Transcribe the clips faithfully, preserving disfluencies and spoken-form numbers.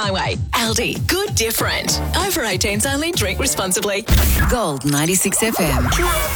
Highway. Aldi, good different. Over eighteens only, drink responsibly. Gold ninety-six F M.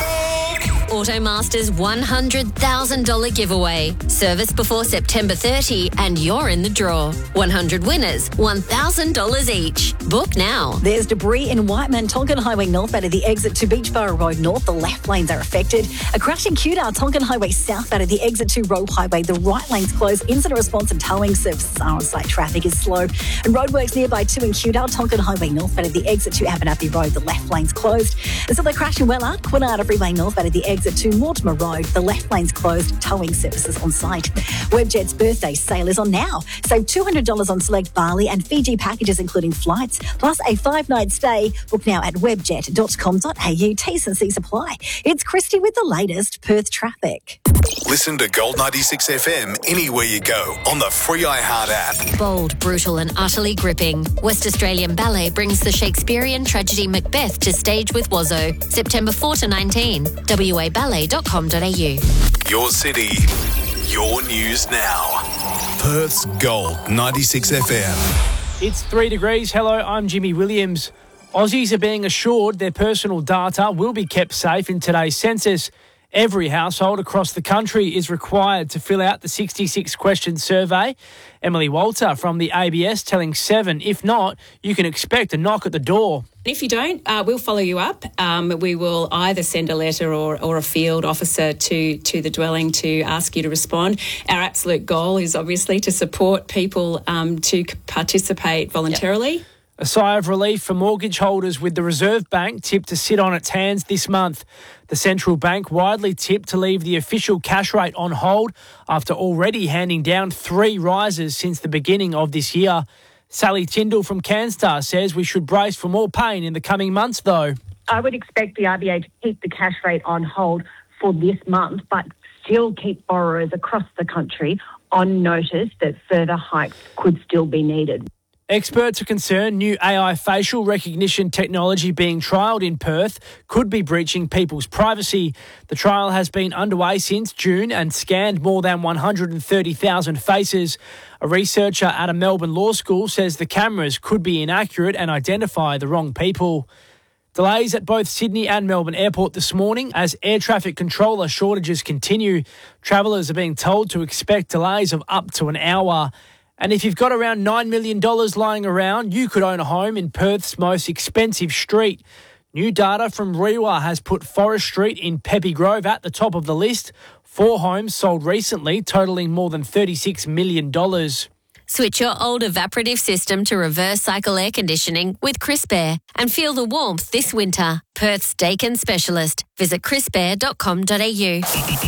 Automaster's one hundred thousand dollars giveaway. Service before September thirtieth and you're in the draw. one hundred winners, one thousand dollars each. Book now. There's debris in Whiteman, Tonkin Highway northbound of the exit to Beachborough Road north. The left lanes are affected. A crash in Cudar, Tonkin Highway southbound of the exit to Roe Highway. The right lane's closed. Incident response and towing services are on site. Traffic is slow. And roadworks nearby too in Cudar, Tonkin Highway northbound of the exit to Abernathy Road. The left lane's closed. And so they crash in Wellard, Quinarda Freeway northbound of the exit to Mortimer Road. The left lane's closed. Towing services on site. Webjet's birthday sale is on now. Save two hundred dollars on select Bali and Fiji packages including flights, plus a five-night stay. Book now at webjet dot com dot a u. T's and C's apply. It's Christy with the latest Perth traffic. Listen to Gold ninety-six F M anywhere you go on the free iHeart app. Bold, brutal and utterly gripping. West Australian Ballet brings the Shakespearean tragedy Macbeth to stage with Wazzo. September fourth to nineteenth. w a ballet dot com dot a u. Your city, your news now. Perth's Gold ninety-six F M. It's three degrees. Hello, I'm Jimmy Williams. Aussies are being assured their personal data will be kept safe in today's census. Every household across the country is required to fill out the sixty-six question survey. Emily Walter from the A B S telling Seven, if not, you can expect a knock at the door. If you don't, uh, we'll follow you up. Um, we will either send a letter or, or a field officer to, to the dwelling to ask you to respond. Our absolute goal is obviously to support people um, to participate voluntarily. Yep. A sigh of relief for mortgage holders with the Reserve Bank tipped to sit on its hands this month. The central bank widely tipped to leave the official cash rate on hold after already handing down three rises since the beginning of this year. Sally Tyndall from CanStar says we should brace for more pain in the coming months, though. I would expect the R B A to keep the cash rate on hold for this month, but still keep borrowers across the country on notice that further hikes could still be needed. Experts are concerned new A I facial recognition technology being trialled in Perth could be breaching people's privacy. The trial has been underway since June and scanned more than one hundred thirty thousand faces. A researcher at a Melbourne law school says the cameras could be inaccurate and identify the wrong people. Delays at both Sydney and Melbourne Airport this morning as air traffic controller shortages continue. Travellers are being told to expect delays of up to an hour. And if you've got around nine million dollars lying around, you could own a home in Perth's most expensive street. New data from REWA has put Forest Street in Peppy Grove at the top of the list. Four homes sold recently, totalling more than thirty-six million dollars. Switch your old evaporative system to reverse cycle air conditioning with Crisp Air and feel the warmth this winter. Perth's Dakin specialist. Visit crisp air dot com dot a u.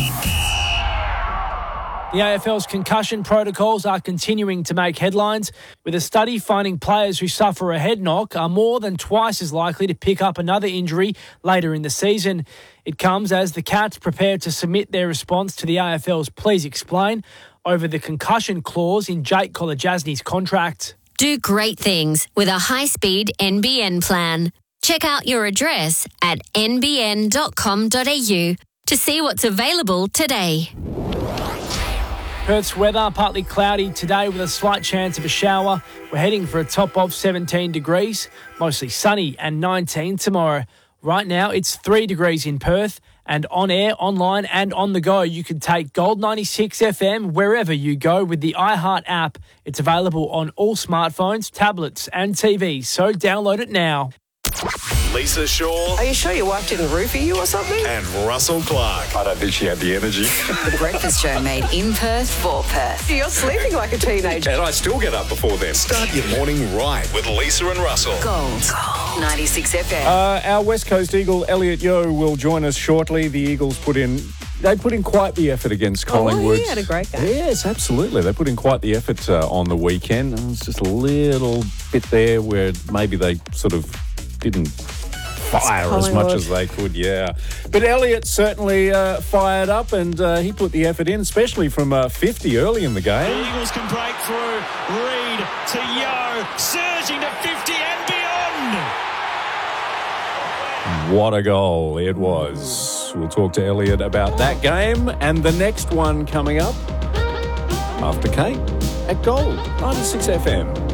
The A F L's concussion protocols are continuing to make headlines, with a study finding players who suffer a head knock are more than twice as likely to pick up another injury later in the season. It comes as the Cats prepare to submit their response to the A F L's Please Explain over the concussion clause in Jake Kolodjasny's contract. Do great things with a high-speed N B N plan. Check out your address at n b n dot com dot a u to see what's available today. Perth's weather, partly cloudy today with a slight chance of a shower. We're heading for a top of seventeen degrees, mostly sunny, and nineteen tomorrow. Right now, it's three degrees in Perth, and on air, online and on the go, you can take Gold ninety-six F M wherever you go with the iHeart app. It's available on all smartphones, tablets and T Vs, so download it now. Lisa Shaw. Are you sure your wife didn't roofie you or something? And Russell Clark. I don't think she had the energy. The Breakfast Show made in Perth for Perth. You're sleeping like a teenager. And I still get up before then. Start your morning right with Lisa and Russell. Gold. Gold. ninety-six F M. Uh, our West Coast Eagle, Elliot Yeo, will join us shortly. The Eagles put in... They put in quite the effort against Collingwood. Oh, he had a great game. Yes, absolutely. They put in quite the effort uh, on the weekend. It was just a little bit there where maybe they sort of didn't fire as much as they could, yeah. But Elliot certainly uh, fired up and uh, he put the effort in, especially from uh, fifty early in the game. The Eagles can break through. Reid to Yeo, surging to fifty and beyond. What a goal it was. We'll talk to Elliot about that game and the next one coming up after Kate at Gold ninety-six F M.